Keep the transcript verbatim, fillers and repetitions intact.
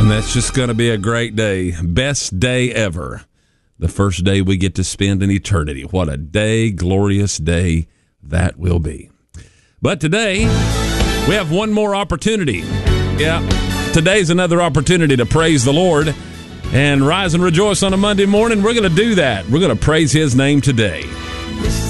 And that's just going to be a great day. Best day ever. The first day we get to spend in eternity. What a day, glorious day that will be. But today, we have one more opportunity. Yeah, today's another opportunity to praise the Lord and rise and rejoice on a Monday morning. We're going to do that. We're going to praise His name today.